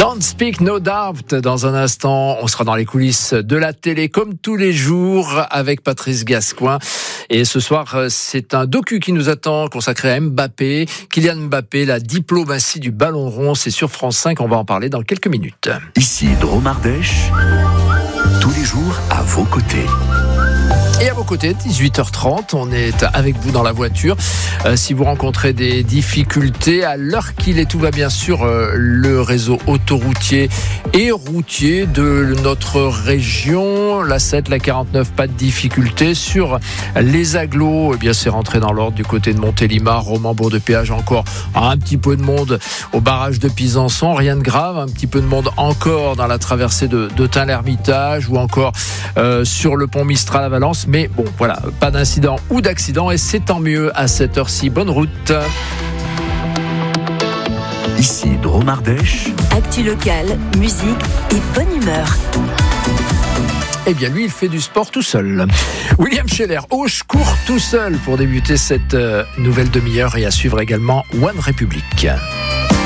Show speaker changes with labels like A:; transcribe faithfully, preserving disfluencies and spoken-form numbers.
A: Don't Speak No Doubt. Dans un instant, on sera dans les coulisses de la télé comme tous les jours avec Patrice Gascoin. Et ce soir, c'est un docu qui nous attend consacré à Mbappé. Kylian Mbappé, la diplomatie du ballon rond. C'est sur France cinq. On va en parler dans quelques minutes.
B: Ici Drôme Ardèche, tous les jours à vos côtés.
A: Et à vos côtés, dix-huit heures trente, on est avec vous dans la voiture. Euh, si vous rencontrez des difficultés, à l'heure qu'il est, tout va bien sûr euh, le réseau autoroutier et routier de notre région. La sept, la quarante-neuf, pas de difficultés. Sur les agglos, eh bien, c'est rentré dans l'ordre du côté de Montélimar, Romans-Bourg de Péage, encore un petit peu de monde au barrage de Pizançon. Rien de grave, un petit peu de monde encore dans la traversée de, de Tain-l'Hermitage ou encore euh, sur le pont Mistral à Valence. Mais bon, voilà, pas d'incident ou d'accident et c'est tant mieux à cette heure-ci. Bonne route.
B: Ici Drôme Ardèche.
C: Actu locale, musique et bonne humeur.
A: Eh bien, lui, il fait du sport tout seul. William Scheller, Auch court tout seul pour débuter cette nouvelle demi-heure et à suivre également One Republic.